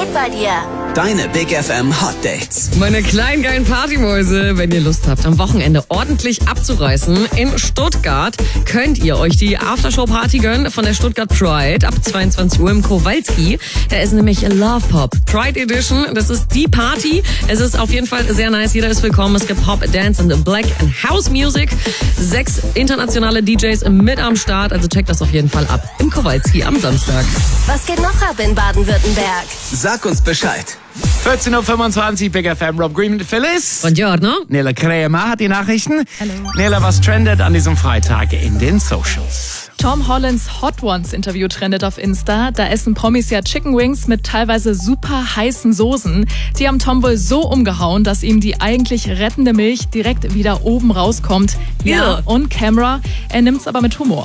passiert bei dir? Deine Big FM Hot Dates. Meine kleinen geilen Partymäuse, wenn ihr Lust habt, am Wochenende ordentlich abzureißen, in Stuttgart könnt ihr euch die Aftershow-Party gönnen von der Stuttgart Pride ab 22 Uhr im Kowalski. Da ist nämlich Love Pop Pride Edition. Das ist die Party. Es ist auf jeden Fall sehr nice. Jeder ist willkommen. Es gibt Pop, Dance and Black and House Music. 6 internationale DJs mit am Start. Also checkt das auf jeden Fall ab im Kowalski am Samstag. Was geht noch ab in Baden-Württemberg? Sag uns Bescheid. 14.25 Uhr, Big FM, Rob Green mit Phyllis. Buongiorno. Nela Krämer hat die Nachrichten. Hallo. Nela, was trendet an diesem Freitag in den Socials? Tom Hollands Hot Ones Interview trendet auf Insta. Da essen Promis ja Chicken Wings mit teilweise super heißen Soßen. Die haben Tom wohl so umgehauen, dass ihm die eigentlich rettende Milch direkt wieder oben rauskommt. Ja, on camera. Er nimmt's aber mit Humor.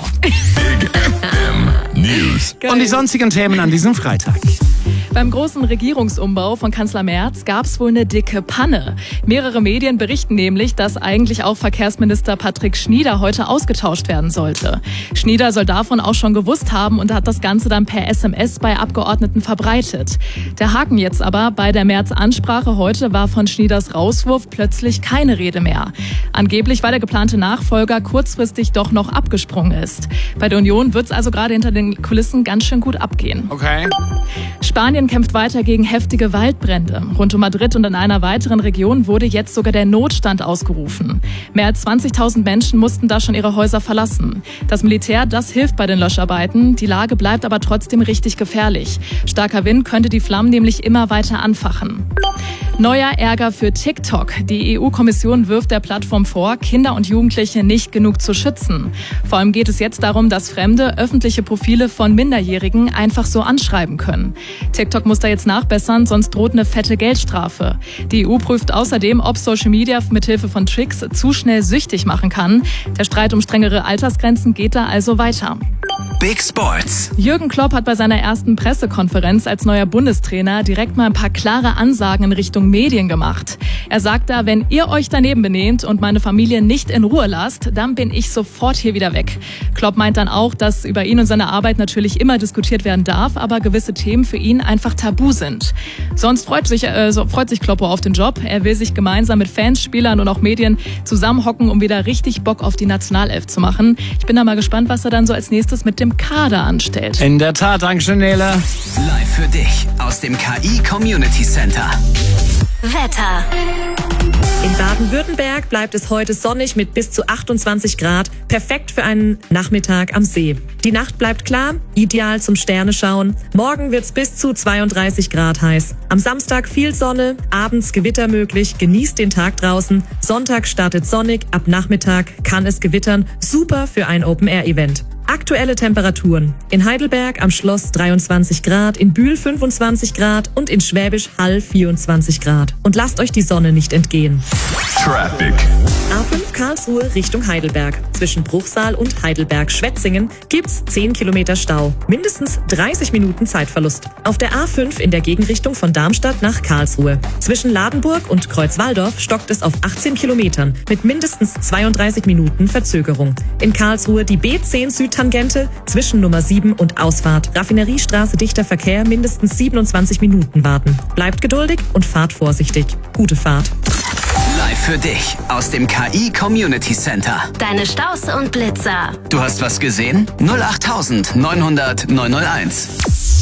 News. Und die sonstigen Themen an diesem Freitag. Beim großen Regierungsumbau von Kanzler Merz gab's wohl eine dicke Panne. Mehrere Medien berichten nämlich, dass eigentlich auch Verkehrsminister Patrick Schnieder heute ausgetauscht werden sollte. Schnieder soll davon auch schon gewusst haben und hat das Ganze dann per SMS bei Abgeordneten verbreitet. Der Haken jetzt aber bei der Merz-Ansprache heute war von Schnieders Rauswurf plötzlich keine Rede mehr. Angeblich, weil der geplante Nachfolger kurzfristig doch noch abgesprungen ist. Bei der Union wird's also gerade hinter den Kulissen ganz schön gut abgehen. Okay. Spanien kämpft weiter gegen heftige Waldbrände. Rund um Madrid und in einer weiteren Region wurde jetzt sogar der Notstand ausgerufen. Mehr als 20.000 Menschen mussten da schon ihre Häuser verlassen. Das Militär, das hilft bei den Löscharbeiten. Die Lage bleibt aber trotzdem richtig gefährlich. Starker Wind könnte die Flammen nämlich immer weiter anfachen. Neuer Ärger für TikTok. Die EU-Kommission wirft der Plattform vor, Kinder und Jugendliche nicht genug zu schützen. Vor allem geht es jetzt darum, dass Fremde öffentliche Profile von Minderjährigen einfach so anschreiben können. TikTok muss da jetzt nachbessern, sonst droht eine fette Geldstrafe. Die EU prüft außerdem, ob Social Media mithilfe von Tricks zu schnell süchtig machen kann. Der Streit um strengere Altersgrenzen geht da also weiter. Big Sports. Jürgen Klopp hat bei seiner ersten Pressekonferenz als neuer Bundestrainer direkt mal ein paar klare Ansagen in Richtung Medien gemacht. Er sagt da, wenn ihr euch daneben benehmt und meine Familie nicht in Ruhe lasst, dann bin ich sofort hier wieder weg. Klopp meint dann auch, dass über ihn und seine Arbeit natürlich immer diskutiert werden darf, aber gewisse Themen für ihn einfach tabu sind. Sonst freut sich Kloppo auf den Job. Er will sich gemeinsam mit Fans, Spielern und auch Medien zusammenhocken, um wieder richtig Bock auf die Nationalelf zu machen. Ich bin da mal gespannt, was er dann so als nächstes mit dem Kader anstellt. In der Tat, Dankeschön, Nela. Live für dich aus dem KI Community Center. Wetter. In Baden-Württemberg bleibt es heute sonnig mit bis zu 28 Grad. Perfekt für einen Nachmittag am See. Die Nacht bleibt klar, ideal zum Sterneschauen. Morgen wird's bis zu 32 Grad heiß. Am Samstag viel Sonne, abends Gewitter möglich. Genießt den Tag draußen. Sonntag startet sonnig, ab Nachmittag kann es gewittern. Super für ein Open-Air-Event. Aktuelle Temperaturen. In Heidelberg am Schloss 23 Grad, in Bühl 25 Grad und in Schwäbisch Hall 24 Grad. Und lasst euch die Sonne nicht entgehen. Traffic. A5 Karlsruhe Richtung Heidelberg. Zwischen Bruchsal und Heidelberg-Schwetzingen gibt's 10 Kilometer Stau. Mindestens 30 Minuten Zeitverlust. Auf der A5 in der Gegenrichtung von Darmstadt nach Karlsruhe. Zwischen Ladenburg und Kreuzwaldorf stockt es auf 18 Kilometern mit mindestens 32 Minuten Verzögerung. In Karlsruhe die B10 Südtangente zwischen Nummer 7 und Ausfahrt. Raffineriestraße dichter Verkehr mindestens 27 Minuten warten. Bleibt geduldig und fahrt vorsichtig. Gute Fahrt. Live für dich aus dem KI Community Center. Deine Staus und Blitzer. Du hast was gesehen? 08900 901.